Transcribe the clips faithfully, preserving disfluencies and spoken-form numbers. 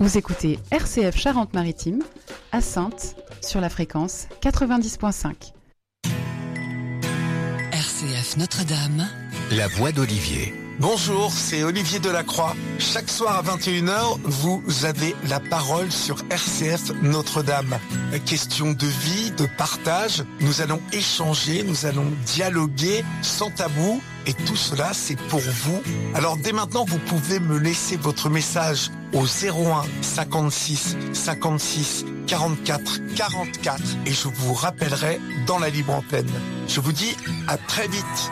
Vous écoutez R C F Charente-Maritime, à Saintes, sur la fréquence quatre-vingt-dix virgule cinq. R C F Notre-Dame, la voix d'Olivier. Bonjour, c'est Olivier Delacroix. Chaque soir à vingt et une heures, vous avez la parole sur R C F Notre-Dame. Question de vie, de partage, nous allons échanger, nous allons dialoguer sans tabou. Et tout cela, c'est pour vous. Alors dès maintenant, vous pouvez me laisser votre message au zéro un cinquante-six cinquante-six quarante-quatre quarante-quatre et je vous rappellerai dans la libre antenne. Je vous dis à très vite.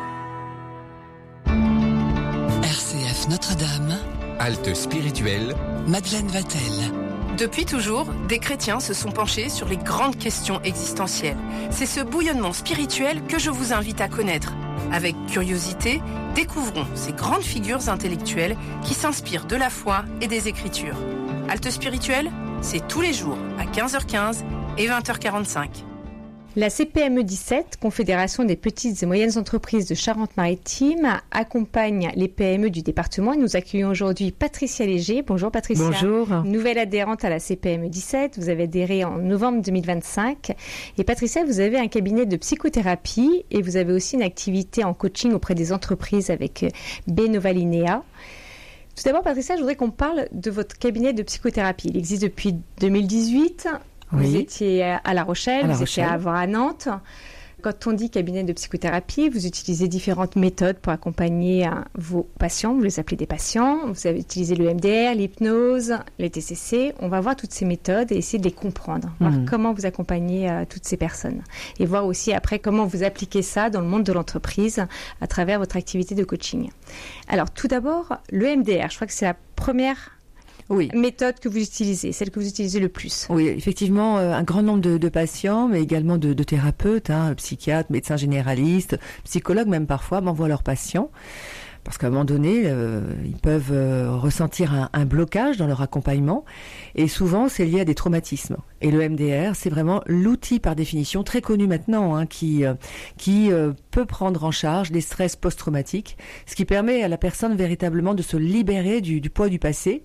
R C F Notre-Dame, halte spirituelle, Madeleine Vatel. Depuis toujours, des chrétiens se sont penchés sur les grandes questions existentielles. C'est ce bouillonnement spirituel que je vous invite à connaître. Avec curiosité, découvrons ces grandes figures intellectuelles qui s'inspirent de la foi et des Écritures. Halte spirituelle, c'est tous les jours à quinze heures quinze et vingt heures quarante-cinq. La C P M E dix-sept, Confédération des petites et moyennes entreprises de Charente-Maritime, accompagne les P M E du département. Et nous accueillons aujourd'hui Patricia Léger. Bonjour Patricia. Bonjour. Nouvelle adhérente à la C P M E dix-sept. Vous avez adhéré en novembre deux mille vingt-cinq. Et Patricia, vous avez un cabinet de psychothérapie et vous avez aussi une activité en coaching auprès des entreprises avec Benova Linea. Tout d'abord, Patricia, je voudrais qu'on parle de votre cabinet de psychothérapie. Il existe depuis deux mille dix-huit. Vous Oui. étiez à La Rochelle, à La vous Rochelle. étiez avant à Nantes. Quand on dit cabinet de psychothérapie, vous utilisez différentes méthodes pour accompagner hein, vos patients. Vous les appelez des patients. Vous avez utilisé le M D R, l'hypnose, les T C C. On va voir toutes ces méthodes et essayer de les comprendre. Voir Mmh. comment vous accompagnez euh, toutes ces personnes. Et voir aussi après comment vous appliquez ça dans le monde de l'entreprise à travers votre activité de coaching. Alors tout d'abord, le M D R. Je crois que c'est la première Oui. méthode que vous utilisez, celle que vous utilisez le plus. Oui, effectivement, euh, un grand nombre de, de patients, mais également de, de thérapeutes, hein, psychiatres, médecins généralistes, psychologues même parfois, m'envoient leurs patients. Parce qu'à un moment donné, euh, ils peuvent euh, ressentir un, un blocage dans leur accompagnement. Et souvent, c'est lié à des traumatismes. Et le M D R, c'est vraiment l'outil par définition, très connu maintenant, hein, qui, euh, qui euh, peut prendre en charge les stress post-traumatiques, ce qui permet à la personne véritablement de se libérer du, du poids du passé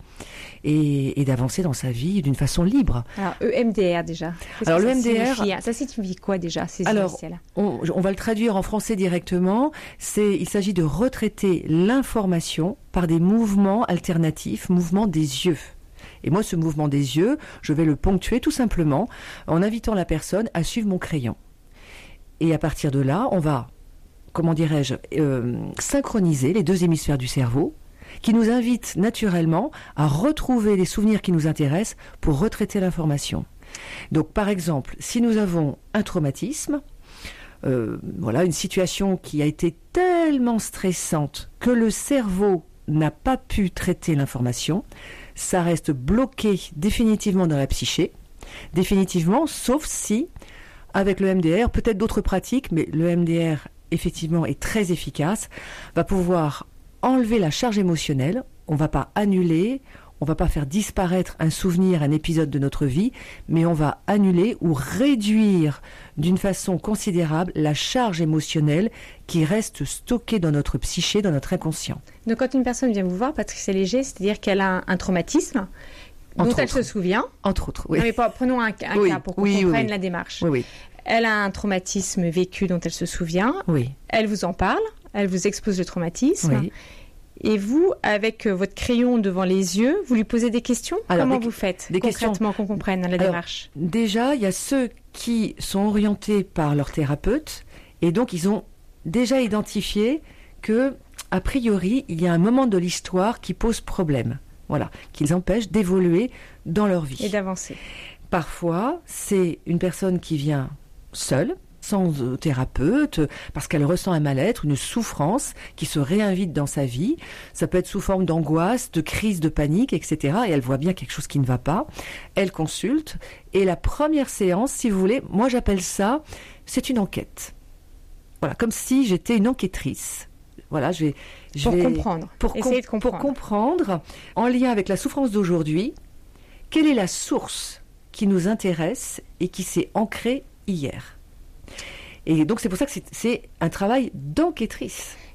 et, et d'avancer dans sa vie d'une façon libre. Alors, E M D R déjà. Qu'est-ce Alors, que le ça M D R, signifie, hein ça signifie quoi déjà, ces Alors, initiales? on, on va le traduire en français directement. C'est, il s'agit de retraiter l'information par des mouvements alternatifs, mouvements des yeux. Et moi, ce mouvement des yeux, je vais le ponctuer tout simplement en invitant la personne à suivre mon crayon. Et à partir de là, on va, comment dirais-je, euh, synchroniser les deux hémisphères du cerveau qui nous invitent naturellement à retrouver les souvenirs qui nous intéressent pour retraiter l'information. Donc, par exemple, si nous avons un traumatisme, euh, voilà, une situation qui a été tellement stressante que le cerveau n'a pas pu traiter l'information, ça reste bloqué définitivement dans la psyché, définitivement, sauf si, avec le M D R, peut-être d'autres pratiques, mais le M D R, effectivement, est très efficace, va pouvoir enlever la charge émotionnelle, on ne va pas annuler, on ne va pas faire disparaître un souvenir, un épisode de notre vie, mais on va annuler ou réduire d'une façon considérable la charge émotionnelle qui reste stockée dans notre psyché, dans notre inconscient. Donc quand une personne vient vous voir, Patricia Léger, c'est-à-dire qu'elle a un, un traumatisme dont Entre elle autres. se souvient. Entre autres, oui. Non mais pas, prenons un, un Oui, cas pour qu'on oui, oui, comprenne oui. la démarche. Oui, oui, Elle a un traumatisme vécu dont elle se souvient. oui. Elle vous en parle, elle vous expose le traumatisme. oui. Et vous, avec euh, votre crayon devant les yeux, vous lui posez des questions. Alors, Comment des- vous faites des concrètement qu'on comprenne la Alors, démarche? Déjà, il y a ceux qui sont orientés par leur thérapeute et donc ils ont déjà identifié que, a priori, il y a un moment de l'histoire qui pose problème. Voilà, qui les empêche d'évoluer dans leur vie. Et d'avancer. Parfois, c'est une personne qui vient seule, sans euh, thérapeute, parce qu'elle ressent un mal-être, une souffrance qui se réinvite dans sa vie. Ça peut être sous forme d'angoisse, de crise de panique, et cetera. Et elle voit bien quelque chose qui ne va pas. Elle consulte. Et la première séance, si vous voulez, moi j'appelle ça, c'est une enquête. Voilà, comme si j'étais une enquêtrice. Voilà, je vais... Je Pour vais comprendre. Pour, Essayer com- de comprendre. pour comprendre, en lien avec la souffrance d'aujourd'hui, quelle est la source qui nous intéresse et qui s'est ancrée hier. Et donc c'est pour ça que c'est, c'est un travail d'enquêtrice.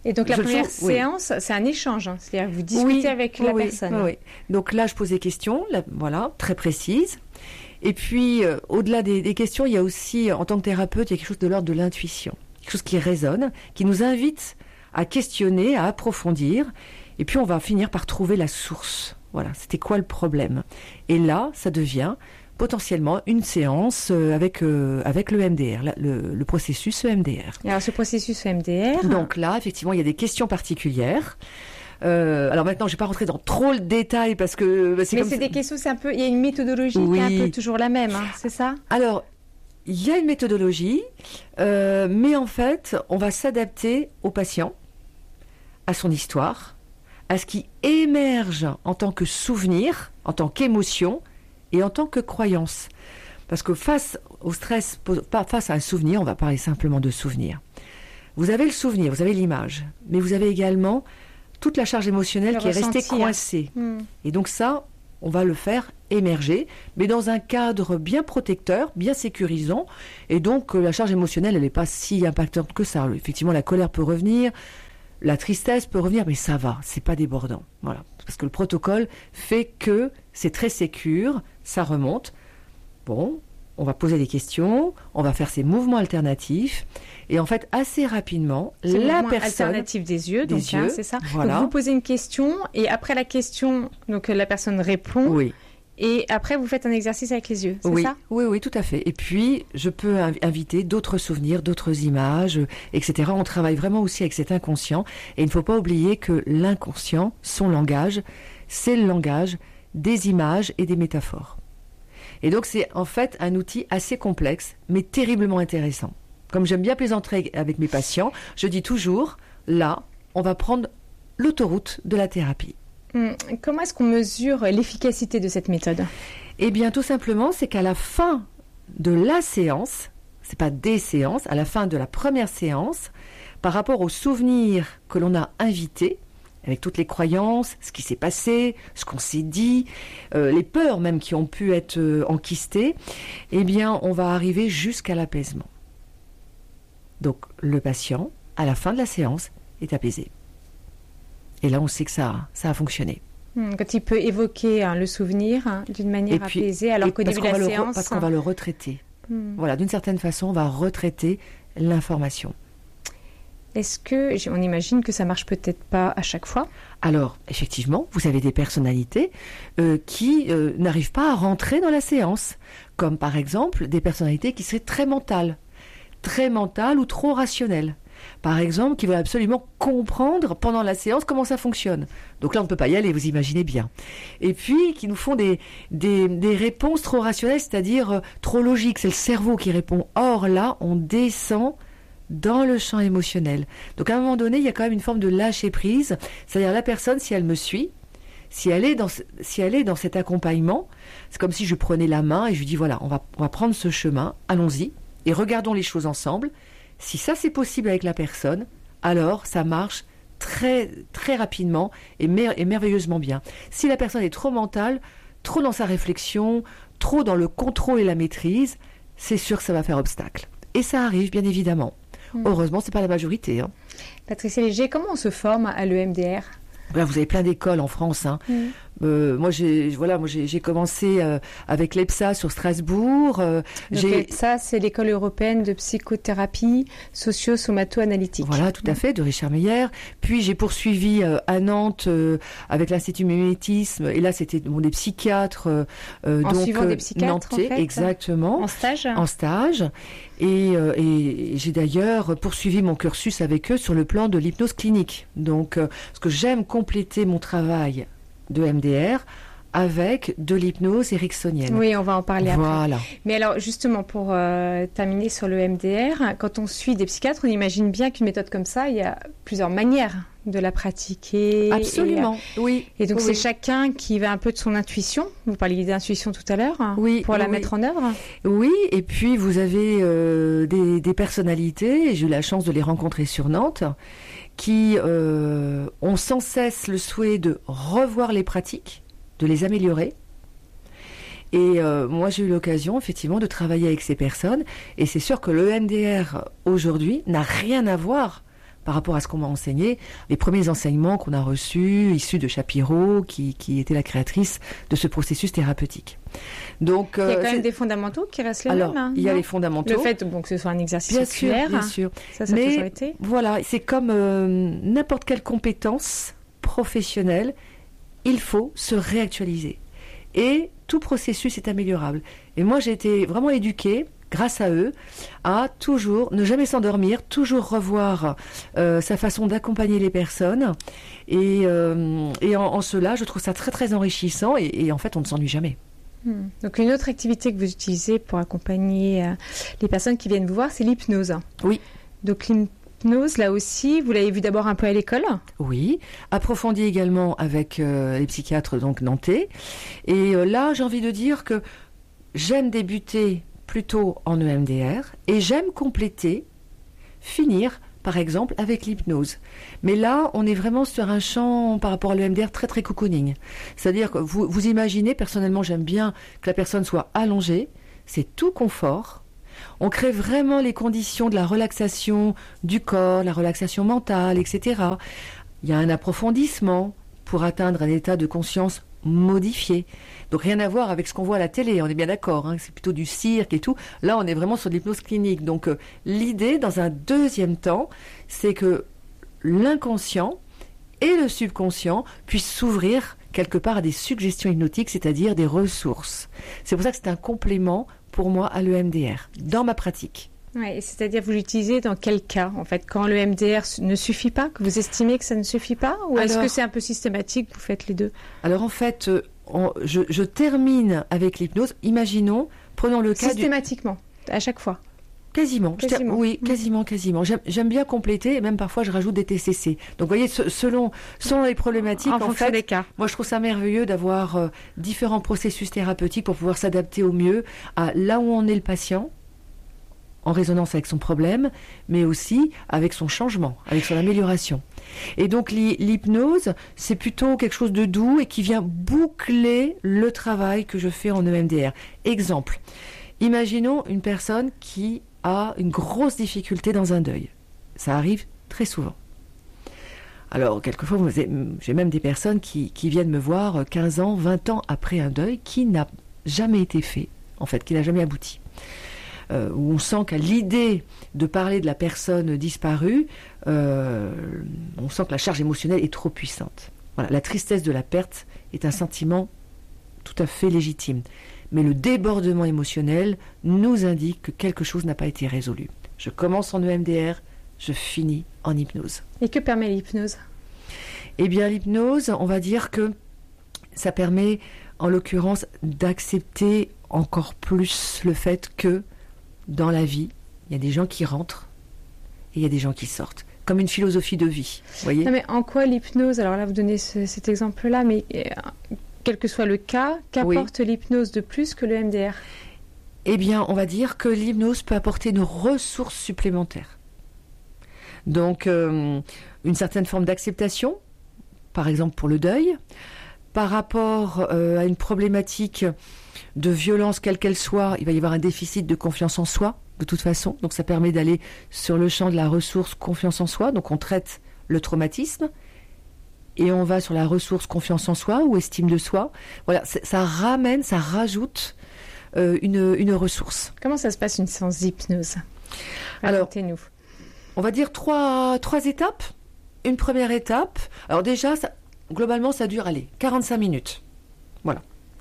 Et donc la Je première trouve, oui. séance, c'est un échange, hein. C'est-à-dire que vous discutez Oui, avec oui, la oui, personne. oui, oui. Donc là, je pose des questions, là, voilà, très précises. Et puis, euh, au-delà des, des questions, il y a aussi, en tant que thérapeute, il y a quelque chose de l'ordre de l'intuition, quelque chose qui résonne, qui nous invite à questionner, à approfondir. Et puis, on va finir par trouver la source. Voilà, c'était quoi le problème? Et là, ça devient potentiellement une séance euh, avec, euh, avec le E M D R, la- le, le processus E M D R. Et alors ce processus E M D R, Donc là, effectivement, il y a des questions particulières. Euh, alors maintenant, je ne vais pas rentrer dans trop le détail parce que bah, c'est mais comme c'est des questions, c'est un peu, il y a une méthodologie qui est un Oui. peu toujours la même, hein, c'est ça? Alors, il y a une méthodologie, euh, mais en fait, on va s'adapter au patient, à son histoire, à ce qui émerge en tant que souvenir, en tant qu'émotion et en tant que croyance. Parce que face au stress, pas face à un souvenir, on va parler simplement de souvenir. Vous avez le souvenir, vous avez l'image, mais vous avez également toute la charge émotionnelle Le qui est restée ressenti, hein. coincée. Hmm. Et donc ça, on va le faire émerger, mais dans un cadre bien protecteur, bien sécurisant. Et donc, euh, la charge émotionnelle, elle n'est pas si impactante que ça. Effectivement, la colère peut revenir, la tristesse peut revenir, mais ça va, c'est pas débordant. Voilà. Parce que le protocole fait que c'est très sécure, ça remonte. Bon, on va poser des questions, on va faire ces mouvements alternatifs. Et en fait, assez rapidement, C'est le la mouvement personne... alternatif des yeux, des donc hein, yeux, c'est ça. voilà. Donc vous posez une question et après la question, donc la personne répond Oui. et après vous faites un exercice avec les yeux, c'est Oui, ça? oui, oui, tout à fait. Et puis, je peux inv- inviter d'autres souvenirs, d'autres images, euh, et cetera. On travaille vraiment aussi avec cet inconscient. Et il ne faut pas oublier que l'inconscient, son langage, c'est le langage des images et des métaphores. Et donc, c'est en fait un outil assez complexe, mais terriblement intéressant. Comme j'aime bien plaisanter avec mes patients, je dis toujours, là, on va prendre l'autoroute de la thérapie. Hmm. Comment est-ce qu'on mesure l'efficacité de cette méthode? Eh bien, tout simplement, c'est qu'à la fin de la séance, c'est pas des séances, à la fin de la première séance, par rapport aux souvenirs que l'on a invités, avec toutes les croyances, ce qui s'est passé, ce qu'on s'est dit, euh, les peurs même qui ont pu être euh, enquistées, eh bien, on va arriver jusqu'à l'apaisement. Donc, le patient, à la fin de la séance, est apaisé. Et là, on sait que ça, ça a fonctionné. Hmm. Quand il peut évoquer hein, le souvenir hein, d'une manière Et puis- apaisée, alors Et qu'au parce début de qu'on la va le re- séance... Parce qu'on va le retraiter. Hmm. Voilà, d'une certaine façon, on va retraiter l'information. Est-ce que, j- on imagine que ça marche peut-être pas à chaque fois? Alors, effectivement, vous avez des personnalités euh, qui euh, n'arrivent pas à rentrer dans la séance, comme par exemple des personnalités qui seraient très mentales, très mentales ou trop rationnelles. Par exemple, qui veulent absolument comprendre pendant la séance comment ça fonctionne. Donc là, on ne peut pas y aller, vous imaginez bien. Et puis, qui nous font des, des, des réponses trop rationnelles, c'est-à-dire euh, trop logiques. C'est le cerveau qui répond. Or là, on descend dans le champ émotionnel. Donc à un moment donné, il y a quand même une forme de lâcher prise. C'est-à-dire la personne, si elle me suit, si elle est dans, ce- si elle est dans cet accompagnement, c'est comme si je prenais la main et je lui dis voilà, on va, on va prendre ce chemin, allons-y, et regardons les choses ensemble. Si ça c'est possible avec la personne, alors ça marche très, très rapidement et, mer- et merveilleusement bien. Si la personne est trop mentale, trop dans sa réflexion, trop dans le contrôle et la maîtrise, c'est sûr que ça va faire obstacle. Et ça arrive, bien évidemment. Hmm. Heureusement, c'est pas la majorité. Hein. Patricia Léger, comment on se forme à l'E M D R? Là, vous avez plein d'écoles en France. Hein. Hmm. Euh, moi, j'ai, voilà, moi, j'ai, j'ai commencé euh, avec l'E P S A sur Strasbourg. Euh, Donc, j'ai, ça, c'est l'école européenne de psychothérapie socio-somato-analytique. Voilà, tout à fait, de Richard Meyer. Puis j'ai poursuivi euh, à Nantes euh, avec l'Institut Mimétisme. Et là, c'était bon, des psychiatres. Euh, En donc, suivant des euh, psychiatres, nantais, en fait. exactement. En stage? En stage. Et, euh, et j'ai d'ailleurs poursuivi mon cursus avec eux sur le plan de l'hypnose clinique. Donc, euh, parce que j'aime compléter mon travail de M D R avec de l'hypnose ericksonienne. Oui, on va en parler après. Voilà. Mais alors, justement, pour euh, terminer sur le M D R, quand on suit des psychiatres, on imagine bien qu'une méthode comme ça, il y a plusieurs manières de la pratiquer. Absolument, oui. Et, et donc, Oui, c'est oui. chacun qui va un peu de son intuition. Vous parliez d'intuition tout à l'heure. Oui, Pour la oui, mettre oui. en œuvre. Oui, et puis vous avez euh, des, des personnalités, et j'ai eu la chance de les rencontrer sur Nantes, qui euh, ont sans cesse le souhait de revoir les pratiques, de les améliorer. Et euh, moi, j'ai eu l'occasion, effectivement, de travailler avec ces personnes. Et c'est sûr que le M D R, aujourd'hui, n'a rien à voir par rapport à ce qu'on m'a enseigné, les premiers enseignements qu'on a reçus, issus de Shapiro, qui, qui était la créatrice de ce processus thérapeutique. Donc, il y a quand euh, même des fondamentaux qui restent les alors, mêmes. Hein, il y a non les fondamentaux. Le fait bon, que ce soit un exercice bien oculaire, sûr, bien sûr. ça, ça Mais, a toujours été. Voilà, c'est comme euh, n'importe quelle compétence professionnelle, il faut se réactualiser. Et tout processus est améliorable. Et moi, j'ai été vraiment éduquée, grâce à eux, à toujours ne jamais s'endormir, toujours revoir euh, sa façon d'accompagner les personnes. Et, euh, et en, en cela, je trouve ça très, très enrichissant. Et, et en fait, on ne s'ennuie jamais. Hmm. Donc, une autre activité que vous utilisez pour accompagner euh, les personnes qui viennent vous voir, c'est l'hypnose. Oui. Donc, l'hypnose, là aussi, vous l'avez vu d'abord un peu à l'école ? Oui, approfondi également avec euh, les psychiatres donc nantais. Et euh, là, j'ai envie de dire que j'aime débuter plutôt en E M D R et j'aime compléter, finir par exemple avec l'hypnose. Mais là, on est vraiment sur un champ par rapport à l'E M D R très très cocooning. C'est-à-dire que vous, vous imaginez, personnellement j'aime bien que la personne soit allongée, c'est tout confort. On crée vraiment les conditions de la relaxation du corps, la relaxation mentale, et cetera. Il y a un approfondissement pour atteindre un état de conscience modifié. Donc rien à voir avec ce qu'on voit à la télé, on est bien d'accord, hein, c'est plutôt du cirque et tout. Là, on est vraiment sur de l'hypnose clinique. Donc euh, l'idée, dans un deuxième temps, c'est que l'inconscient et le subconscient puissent s'ouvrir quelque part à des suggestions hypnotiques, c'est-à-dire des ressources. C'est pour ça que c'est un complément pour moi à l'E M D R, dans ma pratique. Ouais, c'est-à-dire vous l'utilisez dans quel cas, en fait, quand l'E M D R ne suffit pas, que vous estimez que ça ne suffit pas, ou alors, est-ce que c'est un peu systématique, vous faites les deux ? Alors en fait, euh, on, je, je termine avec l'hypnose. Imaginons, prenons le cas systématiquement, du... à chaque fois. Quasiment, quasiment. Ter... oui, quasiment, quasiment. J'aime, j'aime bien compléter, et même parfois je rajoute des T C C. Donc, vous voyez, selon, selon les problématiques, en, en fait, des cas. Moi, je trouve ça merveilleux d'avoir euh, différents processus thérapeutiques pour pouvoir s'adapter au mieux à là où on est le patient, en résonance avec son problème, mais aussi avec son changement, avec son amélioration. Et donc l'hypnose, c'est plutôt quelque chose de doux et qui vient boucler le travail que je fais en E M D R. Exemple, imaginons une personne qui a une grosse difficulté dans un deuil. Ça arrive très souvent. Alors, quelquefois, j'ai même des personnes qui, qui viennent me voir quinze ans, vingt ans après un deuil qui n'a jamais été fait, en fait, qui n'a jamais abouti. Euh, où on sent qu'à l'idée de parler de la personne disparue, euh, on sent que la charge émotionnelle est trop puissante. Voilà, la tristesse de la perte est un sentiment tout à fait légitime. Mais le débordement émotionnel nous indique que quelque chose n'a pas été résolu. Je commence en E M D R, je finis en hypnose. Et que permet l'hypnose ? Eh bien, l'hypnose, on va dire que ça permet, en l'occurrence, d'accepter encore plus le fait que dans la vie, il y a des gens qui rentrent et il y a des gens qui sortent. Comme une philosophie de vie, vous voyez ? Non, mais en quoi l'hypnose, alors là vous donnez ce, cet exemple-là, mais euh, quel que soit le cas, qu'apporte oui. l'hypnose de plus que le M D R ? Eh bien, on va dire que l'hypnose peut apporter une ressource supplémentaire. Donc, euh, une certaine forme d'acceptation, par exemple pour le deuil, par rapport euh, à une problématique de violence, quelle qu'elle soit, il va y avoir un déficit de confiance en soi, de toute façon. Donc ça permet d'aller sur le champ de la ressource confiance en soi. Donc on traite le traumatisme et on va sur la ressource confiance en soi ou estime de soi. Voilà, ça ramène, ça rajoute euh, une, une ressource. Comment ça se passe une séance d'hypnose ? Alors, racontez-nous. On va dire trois, trois étapes. Une première étape, alors déjà, ça, globalement, ça dure, allez, quarante-cinq minutes. Voilà.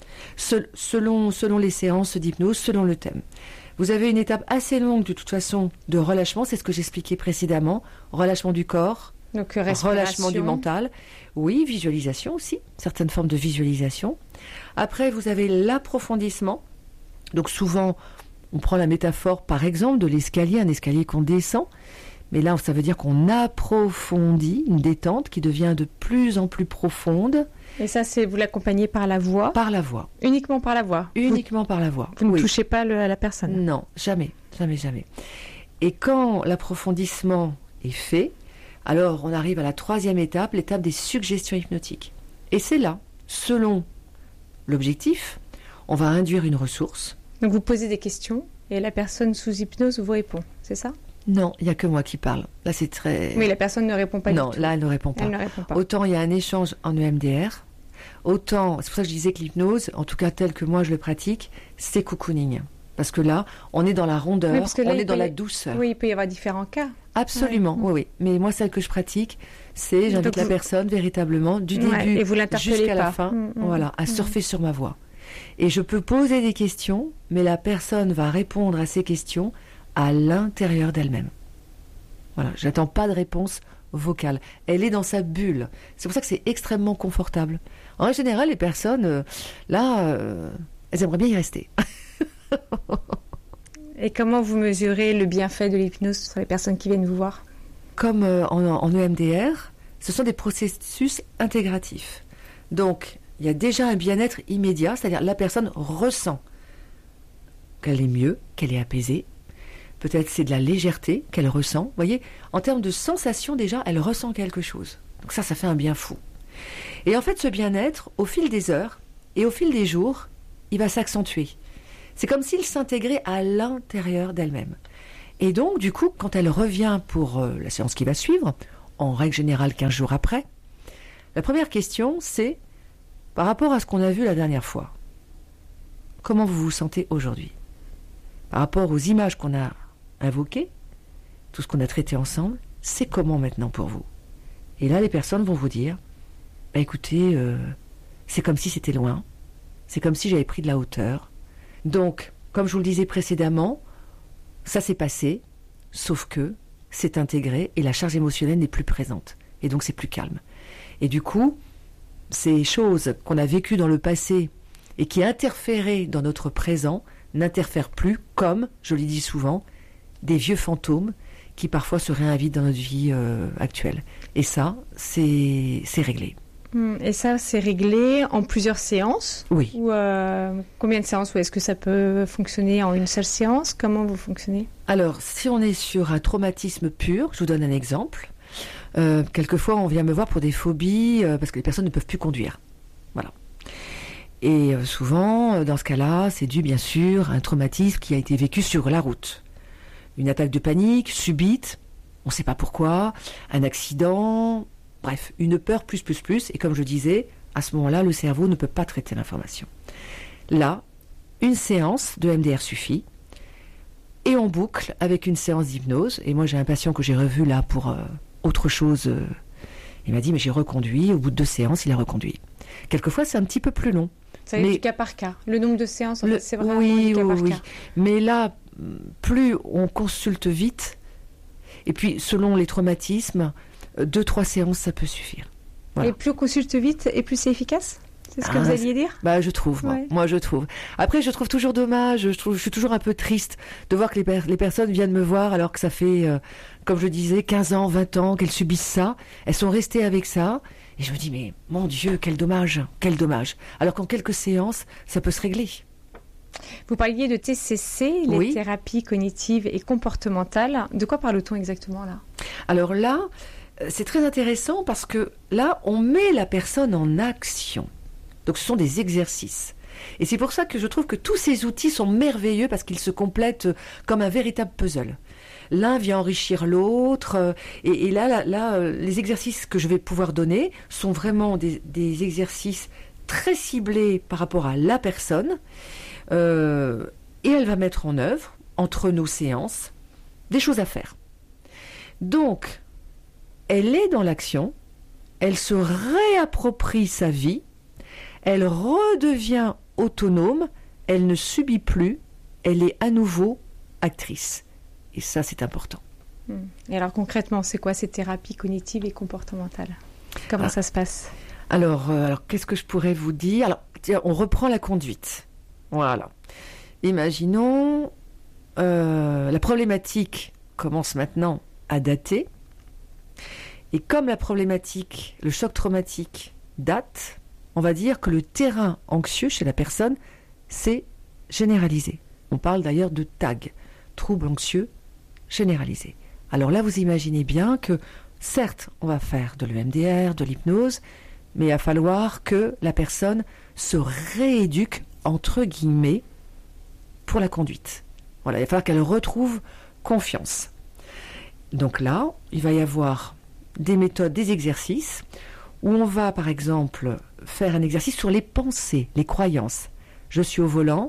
Selon, selon les séances d'hypnose, selon le thème. Vous avez une étape assez longue, de toute façon, de relâchement, c'est ce que j'expliquais précédemment. Relâchement du corps, donc, relâchement du mental. Oui, visualisation aussi, certaines formes de visualisation. Après, vous avez l'approfondissement. Donc souvent, on prend la métaphore, par exemple, de l'escalier, un escalier qu'on descend. Mais là, ça veut dire qu'on approfondit une détente qui devient de plus en plus profonde. Et ça, c'est vous l'accompagnez par la voix ? Par la voix. Uniquement par la voix ? Uniquement vous, par la voix. Vous oui. ne touchez pas le, à la personne ? Non, jamais, jamais, jamais. Et quand l'approfondissement est fait, alors on arrive à la troisième étape, l'étape des suggestions hypnotiques. Et c'est là, selon l'objectif, on va induire une ressource. Donc vous posez des questions et la personne sous hypnose vous répond, c'est ça ? Non, il n'y a que moi qui parle. Là, c'est très... Oui, la personne ne répond pas non, du tout. là, elle ne répond pas. Elle ne répond pas. Autant il y a un échange en E M D R, autant, c'est pour ça que je disais que l'hypnose, en tout cas tel que moi je le pratique, c'est cocooning. Parce que là, on est dans la rondeur, Oui, parce que là, on il est dans peut y- la douceur. Oui, il peut y avoir différents cas. Absolument, Ouais. oui, oui. Mais moi, celle que je pratique, c'est j'invite Donc la vous- personne véritablement du Ouais, début et vous l'interpellez jusqu'à la pas. fin, Mm, mm, voilà, à mm. surfer sur ma voix. Et je peux poser des questions, mais la personne va répondre à ces questions à l'intérieur d'elle-même. Voilà, j'attends pas de réponse vocale. Elle est dans sa bulle. C'est pour ça que c'est extrêmement confortable. En général, les personnes, euh, là, euh, elles aimeraient bien y rester. Et comment vous mesurez le bienfait de l'hypnose sur les personnes qui viennent vous voir? Comme euh, en, en E M D R, ce sont des processus intégratifs. Donc, il y a déjà un bien-être immédiat, c'est-à-dire la personne ressent qu'elle est mieux, qu'elle est apaisée. Peut-être c'est de la légèreté qu'elle ressent. Vous voyez, en termes de sensation, déjà, elle ressent quelque chose. Donc ça, ça fait un bien fou. Et en fait, ce bien-être, au fil des heures et au fil des jours, il va s'accentuer. C'est comme s'il s'intégrait à l'intérieur d'elle-même. Et donc, du coup, quand elle revient pour euh, la séance qui va suivre, en règle générale quinze jours après, la première question, c'est par rapport à ce qu'on a vu la dernière fois, comment vous vous sentez aujourd'hui? Par rapport aux images qu'on a invoquées, tout ce qu'on a traité ensemble, c'est comment maintenant pour vous? Et là, les personnes vont vous dire, bah, écoutez, euh, c'est comme si c'était loin, c'est comme si j'avais pris de la hauteur. Donc, comme je vous le disais précédemment, ça s'est passé, sauf que c'est intégré et la charge émotionnelle n'est plus présente. Et donc, c'est plus calme. Et du coup, ces choses qu'on a vécues dans le passé et qui interféraient dans notre présent n'interfèrent plus, comme, je l'ai dit souvent, des vieux fantômes qui parfois se réinvitent dans notre vie euh, actuelle. Et ça, c'est, c'est réglé. Et ça, c'est réglé en plusieurs séances? Oui. Ou euh, combien de séances? Ou est-ce que ça peut fonctionner en une seule séance? Comment vous fonctionnez? Alors, si on est sur un traumatisme pur, je vous donne un exemple. Euh, quelquefois, on vient me voir pour des phobies, euh, parce que les personnes ne peuvent plus conduire. Voilà. Et euh, souvent, dans ce cas-là, c'est dû, bien sûr, à un traumatisme qui a été vécu sur la route. Une attaque de panique subite, on ne sait pas pourquoi, un accident... Bref, une peur plus, plus, plus. Et comme je disais, à ce moment-là, le cerveau ne peut pas traiter l'information. Là, une séance de M D R suffit. Et on boucle avec une séance d'hypnose. Et moi, j'ai un patient que j'ai revu là pour euh, autre chose. Euh, il m'a dit, mais j'ai reconduit. Au bout de deux séances, il a reconduit. Quelquefois, c'est un petit peu plus long. Ça va être du cas par cas. Le nombre de séances, en le, fait, c'est vraiment oui, du cas oui, par oui. cas. Mais là, plus on consulte vite, et puis selon les traumatismes, deux, trois séances, ça peut suffire. Voilà. Et plus on consulte vite, et plus c'est efficace? C'est ce que Ah, vous alliez dire? Bah, je trouve, moi. Ouais. Moi, je trouve. Après, je trouve toujours dommage, je, trouve, je suis toujours un peu triste de voir que les, per- les personnes viennent me voir alors que ça fait, euh, comme je disais, quinze ans, vingt ans qu'elles subissent ça. Elles sont restées avec ça. Et je me dis, mais mon Dieu, quel dommage, quel dommage. Alors qu'en quelques séances, ça peut se régler. Vous parliez de T C C, les Oui. thérapies cognitives et comportementales. De quoi parle-t-on exactement là? Alors là, euh, c'est très intéressant parce que là, on met la personne en action. Donc ce sont des exercices. Et c'est pour ça que je trouve que tous ces outils sont merveilleux parce qu'ils se complètent comme un véritable puzzle. L'un vient enrichir l'autre. euh, Et, et là, là, là, euh, les exercices que je vais pouvoir donner sont vraiment des, des exercices très ciblés par rapport à la personne. Euh, et elle va mettre en œuvre, entre nos séances, des choses à faire. Donc, elle est dans l'action, elle se réapproprie sa vie, elle redevient autonome, elle ne subit plus, elle est à nouveau actrice. Et ça, c'est important. Et alors concrètement, c'est quoi ces thérapies cognitives et comportementales? Comment Ah. ça se passe? Alors, euh, alors qu'est-ce que je pourrais vous dire? Alors, tiens, on reprend la conduite. Voilà. Imaginons, euh, la problématique commence maintenant à dater. Et comme la problématique, le choc traumatique date, on va dire que le terrain anxieux chez la personne s'est généralisé. On parle d'ailleurs de T A G, trouble anxieux généralisé. Alors là, vous imaginez bien que, certes, on va faire de l'E M D R, de l'hypnose, mais il va falloir que la personne se rééduque, entre guillemets, pour la conduite. Voilà, il va falloir qu'elle retrouve confiance. Donc là, il va y avoir des méthodes, des exercices, où on va par exemple faire un exercice sur les pensées, les croyances. Je suis au volant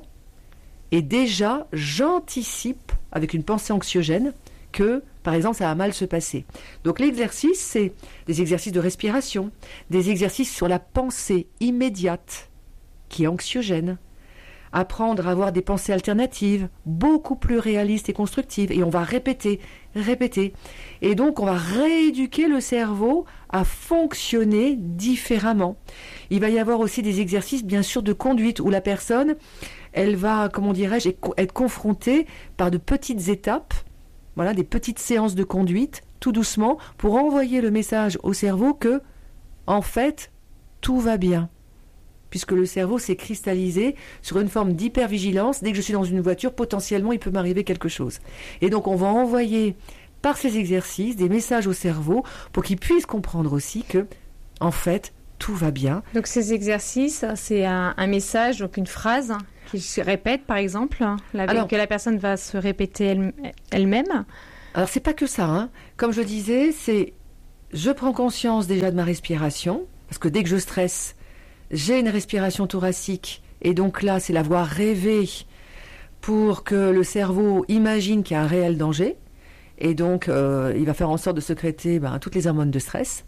et déjà j'anticipe avec une pensée anxiogène que, par exemple, ça va mal se passer. Donc l'exercice, c'est des exercices de respiration, des exercices sur la pensée immédiate qui est anxiogène. Apprendre à avoir des pensées alternatives, beaucoup plus réalistes et constructives. Et on va répéter, répéter. Et donc, on va rééduquer le cerveau à fonctionner différemment. Il va y avoir aussi des exercices, bien sûr, de conduite où la personne, elle va, comment dirais-je, être confrontée par de petites étapes, voilà, des petites séances de conduite, tout doucement, pour envoyer le message au cerveau que, en fait, tout va bien. Puisque le cerveau s'est cristallisé sur une forme d'hypervigilance. Dès que je suis dans une voiture, potentiellement, il peut m'arriver quelque chose. Et donc, on va envoyer par ces exercices des messages au cerveau pour qu'il puisse comprendre aussi que, en fait, tout va bien. Donc, ces exercices, c'est un, un message, donc une phrase qui se répète, par exemple, la, alors, que la personne va se répéter elle, elle-même. Alors, c'est pas que ça. Hein. Comme je disais, c'est je prends conscience déjà de ma respiration, parce que dès que je stresse, j'ai une respiration thoracique et donc là, c'est la voie rêvée pour que le cerveau imagine qu'il y a un réel danger et donc euh, il va faire en sorte de sécréter ben, toutes les hormones de stress.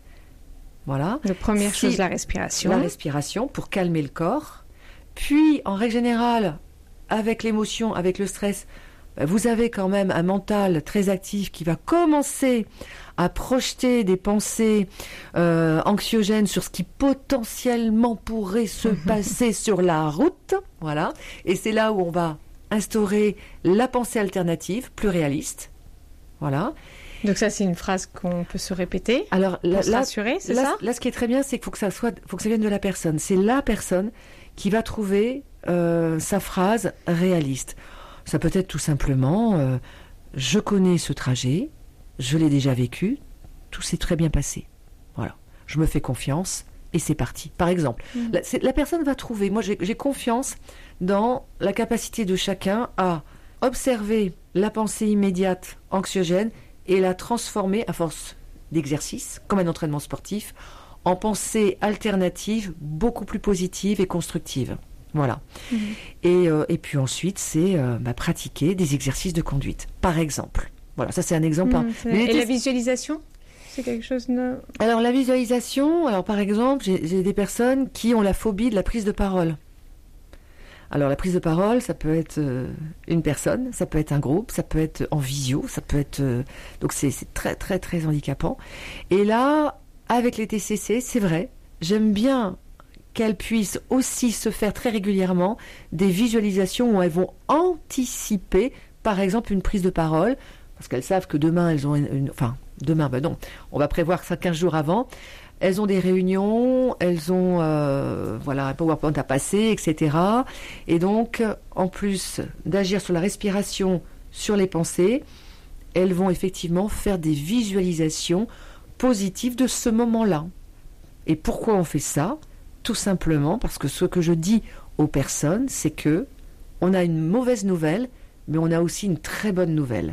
Voilà. La première si, chose, la respiration. La respiration pour calmer le corps. Puis, en règle générale, avec l'émotion, avec le stress, ben, vous avez quand même un mental très actif qui va commencer à projeter des pensées euh, anxiogènes sur ce qui potentiellement pourrait se passer sur la route. Voilà. Et c'est là où on va instaurer la pensée alternative, plus réaliste. Voilà. Donc ça, c'est une phrase qu'on peut se répéter. Alors là, pour se là, rassurer, c'est là, ça là, ce qui est très bien, c'est qu'il faut que ça soit, faut que ça vienne de la personne. C'est la personne qui va trouver euh, sa phrase réaliste. Ça peut être tout simplement euh, « Je connais ce trajet ». Je l'ai déjà vécu, tout s'est très bien passé. Voilà, je me fais confiance et c'est parti. Par exemple, mmh. la, la personne va trouver, moi j'ai, j'ai confiance dans la capacité de chacun à observer la pensée immédiate anxiogène et la transformer à force d'exercice, comme un entraînement sportif, en pensée alternative beaucoup plus positive et constructive. Voilà. Mmh. Et, euh, et puis ensuite, c'est euh, bah, pratiquer des exercices de conduite. Par exemple. Voilà, ça c'est un exemple. Mmh, c'est et la visualisation, c'est quelque chose de... Alors la visualisation, alors par exemple, j'ai, j'ai des personnes qui ont la phobie de la prise de parole. Alors la prise de parole, ça peut être euh, une personne, ça peut être un groupe, ça peut être en visio, ça peut être... Euh, donc c'est, c'est très très très handicapant. Et là, avec les T C C, c'est vrai, j'aime bien qu'elles puissent aussi se faire très régulièrement des visualisations où elles vont anticiper, par exemple, une prise de parole, parce qu'elles savent que demain, elles ont une... une enfin, demain, ben non, on va prévoir ça quinze jours avant. Elles ont des réunions, elles ont euh, voilà, un PowerPoint à passer, et cetera. Et donc, en plus d'agir sur la respiration, sur les pensées, elles vont effectivement faire des visualisations positives de ce moment-là. Et pourquoi on fait ça ? Tout simplement parce que ce que je dis aux personnes, c'est que on a une mauvaise nouvelle, mais on a aussi une très bonne nouvelle.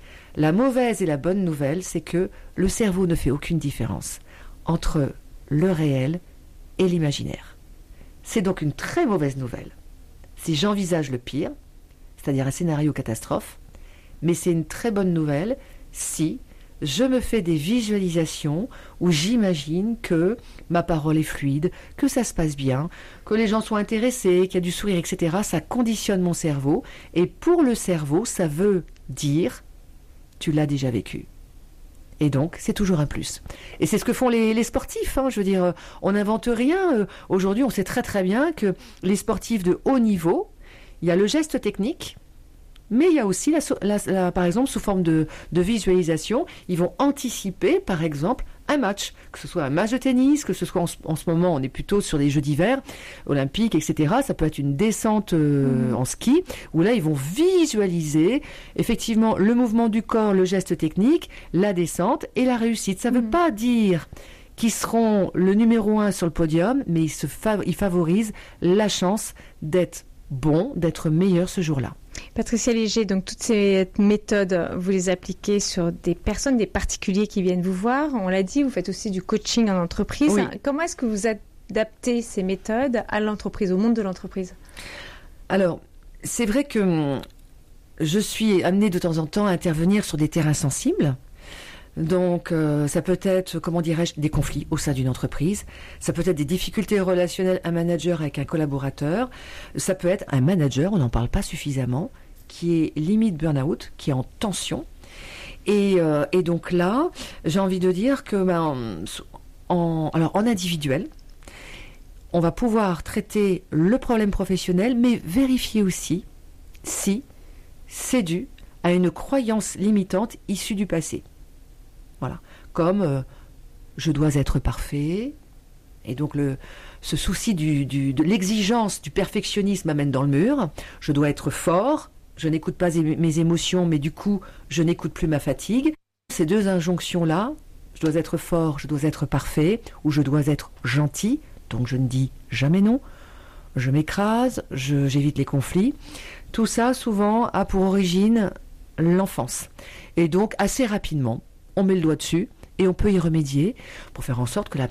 La mauvaise et la bonne nouvelle, c'est que le cerveau ne fait aucune différence entre le réel et l'imaginaire. C'est donc une très mauvaise nouvelle si j'envisage le pire, c'est-à-dire un scénario catastrophe, mais c'est une très bonne nouvelle si je me fais des visualisations où j'imagine que ma parole est fluide, que ça se passe bien, que les gens sont intéressés, qu'il y a du sourire, et cetera. Ça conditionne mon cerveau, et pour le cerveau, ça veut dire « tu l'as déjà vécu ». Et donc, c'est toujours un plus. Et c'est ce que font les, les sportifs. Hein. Je veux dire, on n'invente rien. Aujourd'hui, on sait très très bien que les sportifs de haut niveau, il y a le geste technique, mais il y a aussi, la, la, la, par exemple, sous forme de, de visualisation, ils vont anticiper, par exemple, un match, que ce soit un match de tennis, que ce soit en, en ce moment, on est plutôt sur des Jeux d'hiver, olympiques, et cetera. Ça peut être une descente euh, mmh. en ski, où là, ils vont visualiser effectivement le mouvement du corps, le geste technique, la descente et la réussite. Ça ne mmh. veut pas dire qu'ils seront le numéro un sur le podium, mais ils, se fav- ils favorisent la chance d'être bon, d'être meilleur ce jour-là. Patricia Léger, donc toutes ces méthodes, vous les appliquez sur des personnes, des particuliers qui viennent vous voir. On l'a dit, vous faites aussi du coaching en entreprise. Oui. Comment est-ce que vous adaptez ces méthodes à l'entreprise, au monde de l'entreprise? Alors, c'est vrai que je suis amenée de temps en temps à intervenir sur des terrains sensibles. Donc, euh, ça peut être, comment dirais-je, des conflits au sein d'une entreprise. Ça peut être des difficultés relationnelles, un manager avec un collaborateur. Ça peut être un manager, on n'en parle pas suffisamment, qui est limite burn-out, qui est en tension. Et, euh, et donc là, j'ai envie de dire que, ben, en, alors en individuel, on va pouvoir traiter le problème professionnel, mais vérifier aussi si c'est dû à une croyance limitante issue du passé. Voilà, comme euh, je dois être parfait, et donc le, ce souci du, du, de l'exigence du perfectionnisme m'amène dans le mur. Je dois être fort, je n'écoute pas mes émotions, mais du coup, je n'écoute plus ma fatigue. Ces deux injonctions-là, je dois être fort, je dois être parfait, ou je dois être gentil, donc je ne dis jamais non, je m'écrase, je, j'évite les conflits. Tout ça, souvent, a pour origine l'enfance. Et donc, assez rapidement, on met le doigt dessus et on peut y remédier pour faire en sorte que la